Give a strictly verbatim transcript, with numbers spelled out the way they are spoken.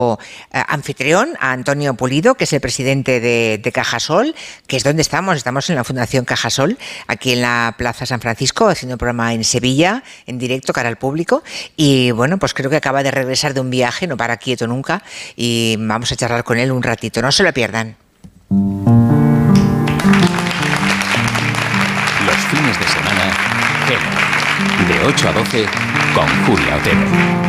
eh, anfitrión, a Antonio Pulido, que es el presidente de, de Cajasol, que es donde estamos. Estamos en la Fundación Cajasol, aquí en la Plaza San Francisco, haciendo un programa en Sevilla, en directo, cara al público. Y bueno, pues creo que acaba de regresar de un viaje, no para quieto nunca, y vamos a charlar con él un ratito. No se lo pierdan. Los fines de semana, Gelo, de ocho a doce, con Julia Otero.